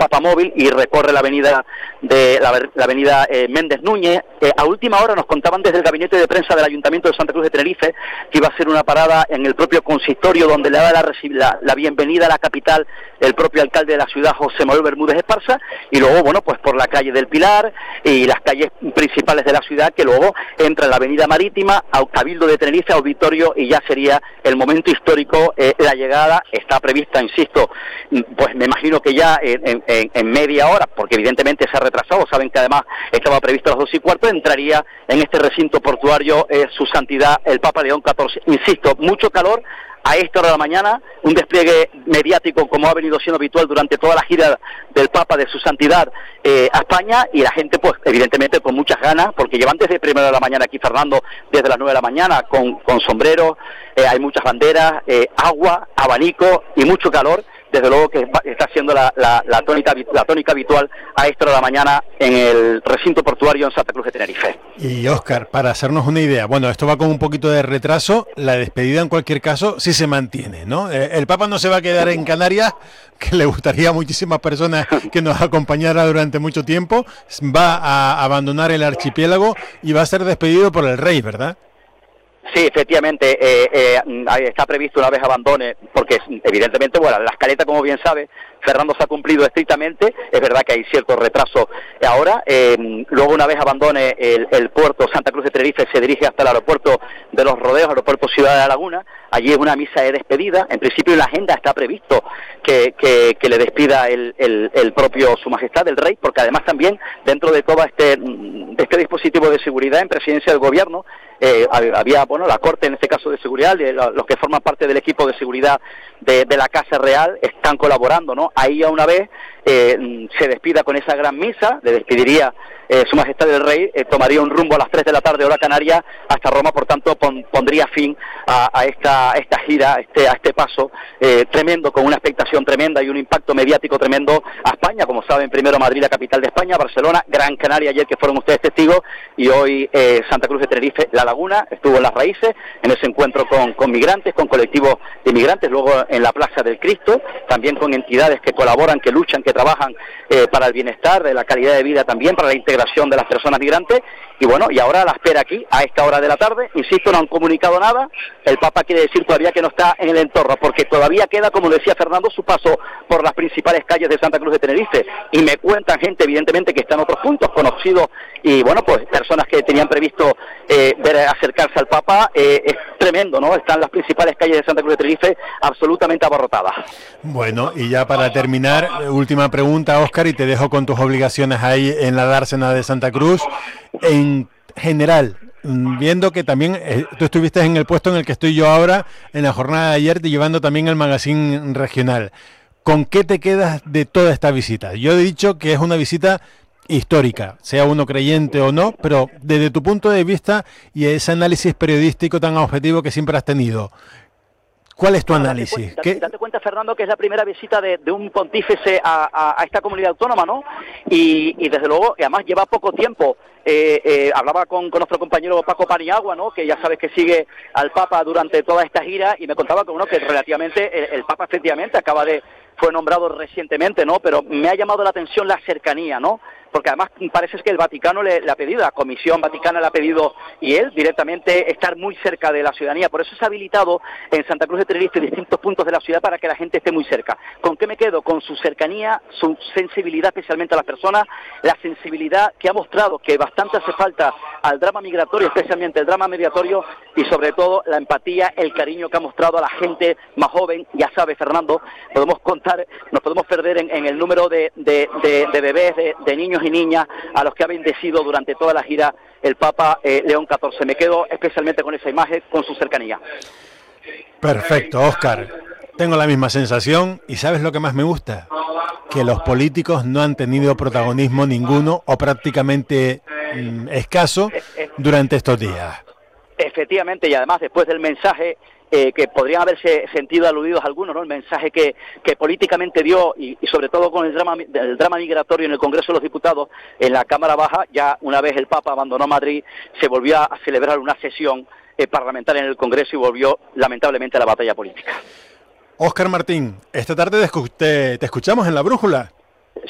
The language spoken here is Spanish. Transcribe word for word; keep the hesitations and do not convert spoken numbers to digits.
papamóvil y recorre la avenida de la, la avenida eh, Méndez Núñez. Eh, a última hora nos contaban desde el gabinete de prensa del Ayuntamiento de Santa Cruz de Tenerife que iba a ser una parada en el propio consistorio donde le da la, la, la bienvenida a la capital el propio alcalde de la ciudad, José Manuel Bermúdez Esparza, y luego, bueno, pues por la calle del Pilar y las calles principales de la ciudad, que luego entra en la avenida Marítima, a Cabildo de Tenerife, Auditorio, y ya sería el momento histórico. Eh, la llegada está prevista, insisto, pues me imagino que ya en, en, en media hora, porque evidentemente se ha retrasado, saben que además estaba previsto a las dos y cuarto, entraría en este recinto portuario eh, su santidad el Papa León catorce. Insisto, mucho calor a esta hora de la mañana, un despliegue mediático como ha venido siendo habitual durante toda la gira del Papa de su santidad eh, a España, y la gente pues evidentemente con muchas ganas, porque llevan desde primera de la mañana aquí, Fernando, desde las nueve de la mañana, con, con sombreros, eh, hay muchas banderas, eh, agua, abanico y mucho calor. Desde luego que está siendo la, la, la, tónica, la tónica habitual a esta hora de la mañana en el recinto portuario en Santa Cruz de Tenerife. Y Óscar, para hacernos una idea, bueno, esto va con un poquito de retraso, la despedida en cualquier caso sí se mantiene, ¿no? El Papa no se va a quedar en Canarias, que le gustaría a muchísimas personas que nos acompañara durante mucho tiempo, va a abandonar el archipiélago y va a ser despedido por el rey, ¿verdad? Sí, efectivamente, eh, eh, está previsto una vez abandone, porque evidentemente, bueno, la escaleta, como bien sabe, Fernando se ha cumplido estrictamente. Es verdad que hay cierto retraso ahora. Eh, luego, una vez abandone el, el puerto Santa Cruz de Tenerife, se dirige hasta el aeropuerto de Los Rodeos, aeropuerto Ciudad de la Laguna. Allí es una misa de despedida. En principio, en la agenda está previsto que, que, que le despida el, el, el propio Su Majestad, el Rey, porque además también, dentro de todo este, de este dispositivo de seguridad en presidencia del Gobierno, eh, había, bueno, la Corte, en este caso de seguridad, de los que forman parte del equipo de seguridad de, de la Casa Real, están colaborando, ¿no? Ahí a una vez eh, se despida con esa gran misa, le despediría eh, Su Majestad el Rey, eh, tomaría un rumbo a las tres de la tarde, hora canaria, hasta Roma. Por tanto, pon, pondría fin a, a, esta, a esta gira, a este, a este paso eh, tremendo, con una expectación tremenda y un impacto mediático tremendo a España. Como saben, primero Madrid, la capital de España, Barcelona, Gran Canaria ayer, que fueron ustedes testigos, y hoy eh, Santa Cruz de Tenerife, La Laguna, estuvo en Las Raíces, en ese encuentro con, con migrantes, con colectivos de migrantes, luego en la Plaza del Cristo, también con entidades que colaboran, que luchan, que trabajan eh, para el bienestar, de la calidad de vida también, para la integración de las personas migrantes. Y bueno, y ahora la espera aquí, a esta hora de la tarde. Insisto, no han comunicado nada. El Papa quiere decir todavía que no está en el entorno, porque todavía queda, como decía Fernando, su paso por las principales calles de Santa Cruz de Tenerife. Y me cuentan gente, evidentemente, que está en otros puntos, conocidos, y bueno, pues personas que tenían previsto eh, ver acercarse al Papa. Eh, es tremendo, ¿no? Están las principales calles de Santa Cruz de Tenerife absolutamente abarrotadas. Bueno, y ya para terminar, última pregunta, Óscar, y te dejo con tus obligaciones ahí en la dársena de Santa Cruz. En general, viendo que también eh, tú estuviste en el puesto en el que estoy yo ahora, en la jornada de ayer, llevando también el magazine regional, ¿con qué te quedas de toda esta visita? Yo he dicho que es una visita histórica, sea uno creyente o no, pero desde tu punto de vista y ese análisis periodístico tan objetivo que siempre has tenido, ¿cuál es tu análisis? Date, date cuenta, Fernando, que es la primera visita de, de un pontífice a, a, a esta comunidad autónoma, ¿no? Y, y desde luego, y además lleva poco tiempo. Eh, eh, hablaba con, con nuestro compañero Paco Paniagua, ¿no? Que ya sabes que sigue al Papa durante toda esta gira, y me contaba que, uno que relativamente el, el Papa efectivamente acaba de fue nombrado recientemente, ¿no? Pero me ha llamado la atención la cercanía, ¿no? Porque además parece que el Vaticano le, le ha pedido, la Comisión Vaticana le ha pedido, y él directamente, estar muy cerca de la ciudadanía. Por eso se ha habilitado en Santa Cruz de Tenerife distintos puntos de la ciudad para que la gente esté muy cerca. ¿Con qué me quedo? Con su cercanía, su sensibilidad especialmente a las personas, la sensibilidad que ha mostrado, que bastante hace falta al drama migratorio, especialmente el drama migratorio, y sobre todo la empatía, el cariño que ha mostrado a la gente más joven. Ya sabe, Fernando, podemos contar, nos podemos perder en, en el número de, de, de, de bebés, de, de niños y niñas a los que ha bendecido durante toda la gira el Papa eh, León catorce. Me quedo especialmente con esa imagen, con su cercanía. Perfecto, Óscar. Tengo la misma sensación, y ¿sabes lo que más me gusta? Que los políticos no han tenido protagonismo ninguno o prácticamente mmm, escaso durante estos días. Efectivamente, y además después del mensaje eh, que podrían haberse sentido aludidos algunos, ¿no? El mensaje que, que políticamente dio, y, y sobre todo con el drama, el drama migratorio en el Congreso de los Diputados, en la Cámara Baja, ya una vez el Papa abandonó Madrid, se volvió a celebrar una sesión eh, parlamentaria en el Congreso y volvió lamentablemente a la batalla política. Óscar Martín, esta tarde te, te escuchamos en La Brújula.